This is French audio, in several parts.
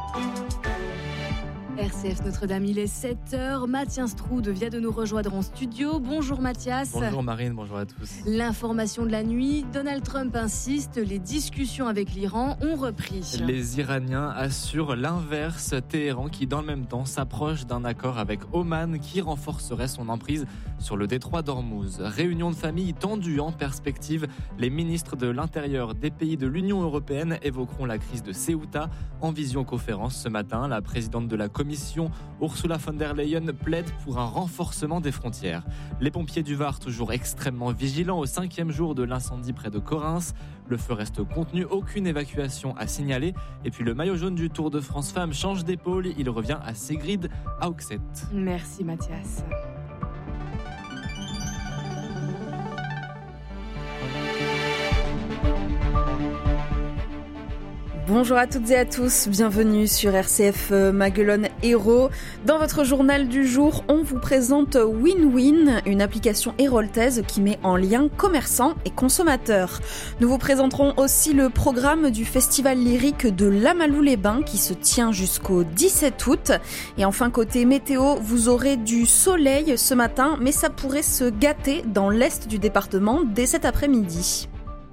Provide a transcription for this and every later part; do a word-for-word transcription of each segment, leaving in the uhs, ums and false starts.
R C F Notre-Dame, il est sept heures. Mathias Strud vient de nous rejoindre en studio. Bonjour Mathias. Bonjour Marine, bonjour à tous. L'information de la nuit, Donald Trump insiste, les discussions avec l'Iran ont repris. Les Iraniens assurent l'inverse. Téhéran qui dans le même temps s'approche d'un accord avec Oman qui renforcerait son emprise sur le détroit d'Ormuz. Réunion de famille tendue en perspective. Les ministres de l'Intérieur des pays de l'Union européenne évoqueront la crise de Ceuta en visioconférence ce matin. La présidente de la Commission Ursula von der Leyen plaide pour un renforcement des frontières. Les pompiers du Var toujours extrêmement vigilants au cinquième jour de l'incendie près de Correns. Le feu reste contenu, aucune évacuation à signaler. Et puis le maillot jaune du Tour de France Femmes change d'épaule. Il revient à Sigrid Haugset. Merci Mathias. Bonjour à toutes et à tous, bienvenue sur R C F Maguelone Héros. Dans votre journal du jour, on vous présente WinWin, une application héroltaise qui met en lien commerçants et consommateurs. Nous vous présenterons aussi le programme du festival lyrique de Lamalou-les-Bains qui se tient jusqu'au dix-sept août. Et enfin, côté météo, vous aurez du soleil ce matin, mais ça pourrait se gâter dans l'est du département dès cet après-midi.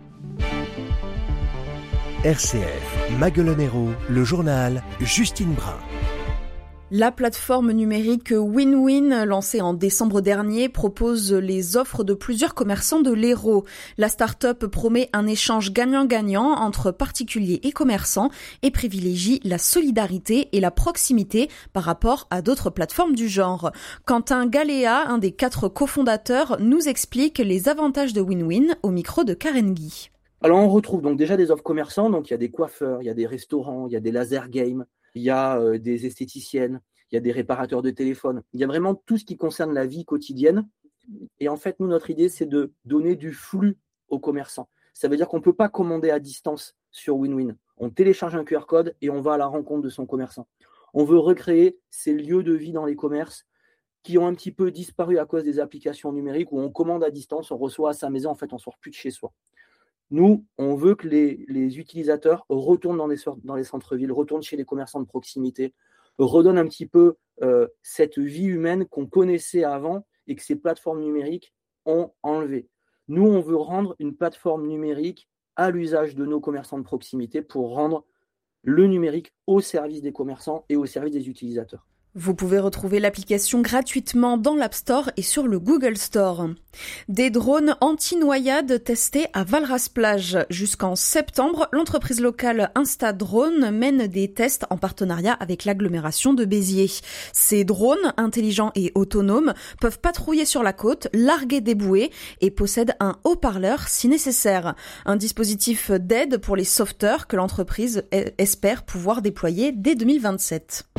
R C F, Maguelone Héros, le journal Justine Brun. La plateforme numérique WinWin, lancée en décembre dernier, propose les offres de plusieurs commerçants de l'Hérault. La start-up promet un échange gagnant-gagnant entre particuliers et commerçants et privilégie la solidarité et la proximité par rapport à d'autres plateformes du genre. Quentin Galéa, un des quatre cofondateurs, nous explique les avantages de WinWin au micro de Karen Guy. Alors on retrouve donc déjà des offres commerçants, donc il y a des coiffeurs, il y a des restaurants, il y a des laser games, il y a euh, des esthéticiennes, il y a des réparateurs de téléphones, il y a vraiment tout ce qui concerne la vie quotidienne. Et en fait, nous, notre idée, c'est de donner du flux aux commerçants. Ça veut dire qu'on ne peut pas commander à distance sur WinWin. On télécharge un Q R code et on va à la rencontre de son commerçant. On veut recréer ces lieux de vie dans les commerces qui ont un petit peu disparu à cause des applications numériques où on commande à distance, on reçoit à sa maison, en fait, on ne sort plus de chez soi. Nous, on veut que les, les utilisateurs retournent dans les, dans les centres-villes, retournent chez les commerçants de proximité, redonnent un petit peu euh, cette vie humaine qu'on connaissait avant et que ces plateformes numériques ont enlevé. Nous, on veut rendre une plateforme numérique à l'usage de nos commerçants de proximité pour rendre le numérique au service des commerçants et au service des utilisateurs. Vous pouvez retrouver l'application gratuitement dans l'App Store et sur le Google Store. Des drones anti-noyade testés à Valras-Plage. Jusqu'en septembre, l'entreprise locale InstaDrone mène des tests en partenariat avec l'agglomération de Béziers. Ces drones, intelligents et autonomes, peuvent patrouiller sur la côte, larguer des bouées et possèdent un haut-parleur si nécessaire. Un dispositif d'aide pour les sauveteurs que l'entreprise espère pouvoir déployer dès deux mille vingt-sept.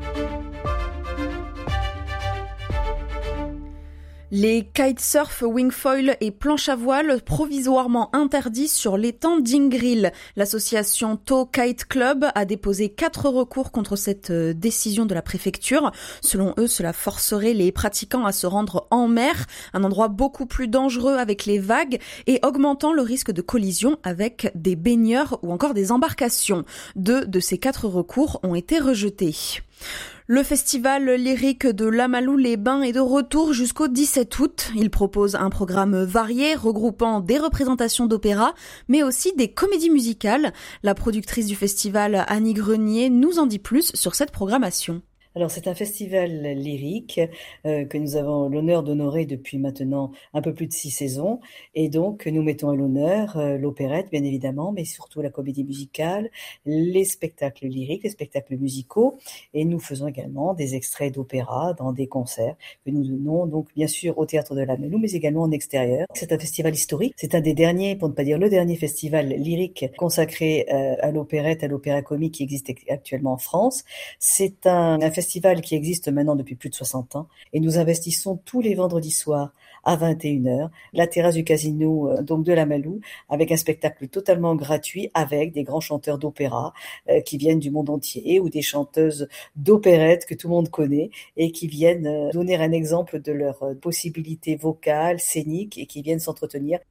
Les kitesurf, wingfoil et planches à voile provisoirement interdits sur l'étang d'Ingrill. L'association Tow Kite Club a déposé quatre recours contre cette décision de la préfecture. Selon eux, cela forcerait les pratiquants à se rendre en mer, un endroit beaucoup plus dangereux avec les vagues et augmentant le risque de collision avec des baigneurs ou encore des embarcations. Deux de ces quatre recours ont été rejetés. Le festival lyrique de Lamalou-les-Bains est de retour jusqu'au dix-sept août. Il propose un programme varié regroupant des représentations d'opéra, mais aussi des comédies musicales. La productrice du festival, Annie Grenier, nous en dit plus sur cette programmation. Alors c'est un festival lyrique euh, que nous avons l'honneur d'honorer depuis maintenant un peu plus de six saisons et donc nous mettons à l'honneur euh, l'opérette bien évidemment mais surtout la comédie musicale, les spectacles lyriques, les spectacles musicaux et nous faisons également des extraits d'opéra dans des concerts que nous donnons donc bien sûr au Théâtre de Lamalou mais également en extérieur. C'est un festival historique, c'est un des derniers, pour ne pas dire le dernier festival lyrique consacré euh, à l'opérette, à l'opéra comique qui existe actuellement en France. C'est un, un festival festival qui existe maintenant depuis plus de soixante ans et nous investissons tous les vendredis soirs à vingt et une heures, la terrasse du casino euh, donc de Lamalou avec un spectacle totalement gratuit avec des grands chanteurs d'opéra euh, qui viennent du monde entier ou des chanteuses d'opérette que tout le monde connaît et qui viennent euh, donner un exemple de leurs euh, possibilités vocales, scéniques et qui viennent s'entretenir.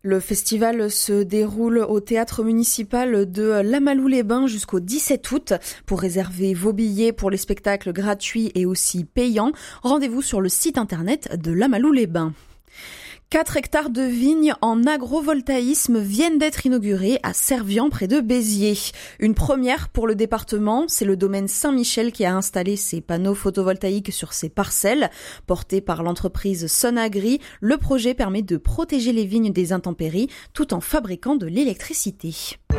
Le festival se déroule au théâtre municipal de Lamalou-les-Bains jusqu'au dix-sept août. Pour réserver vos billets pour les spectacles gratuits et aussi payants, rendez-vous sur le site internet de Lamalou-les-Bains. Quatre hectares de vignes en agrovoltaïsme viennent d'être inaugurés à Servian, près de Béziers. Une première pour le département, c'est le domaine Saint-Michel qui a installé ses panneaux photovoltaïques sur ses parcelles. Porté par l'entreprise Sonagri, le projet permet de protéger les vignes des intempéries tout en fabriquant de l'électricité.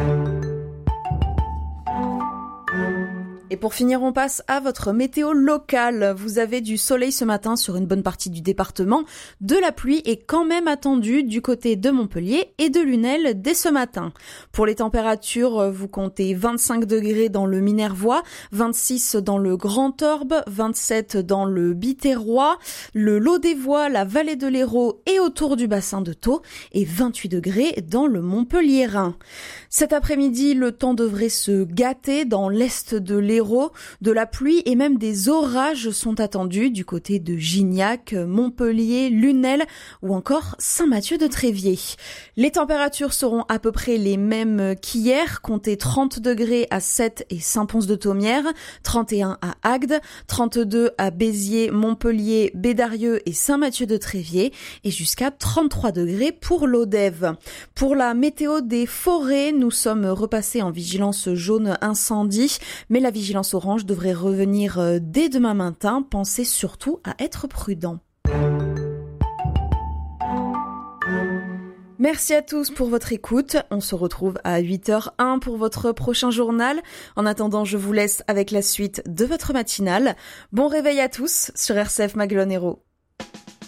Et pour finir, on passe à votre météo locale. Vous avez du soleil ce matin sur une bonne partie du département. De la pluie est quand même attendue du côté de Montpellier et de Lunel dès ce matin. Pour les températures, vous comptez vingt-cinq degrés dans le Minervois, vingt-six dans le Grand Orbe, vingt-sept dans le Biterrois, le Lot des Voies, la vallée de l'Hérault et autour du bassin de Thau, et vingt-huit degrés dans le Montpelliérain. Cet après-midi, le temps devrait se gâter dans l'est de l'Hérault. De la pluie et même des orages sont attendus du côté de Gignac, Montpellier, Lunel ou encore Saint-Mathieu-de-Tréviers. Les températures seront à peu près les mêmes qu'hier, comptez trente degrés à Sète et Saint-Pons-de-Thomières, trente et un à Agde, trente-deux à Béziers, Montpellier, Bédarieux et Saint-Mathieu-de-Tréviers et jusqu'à trente-trois degrés pour l'Odève. Pour la météo des forêts, nous sommes repassés en vigilance jaune incendie, mais la vigilance orange devrait revenir dès demain matin. Pensez surtout à être prudent. Merci à tous pour votre écoute. On se retrouve à huit heures un pour votre prochain journal. En attendant, je vous laisse avec la suite de votre matinale. Bon réveil à tous sur R C F Maguelone Hérault.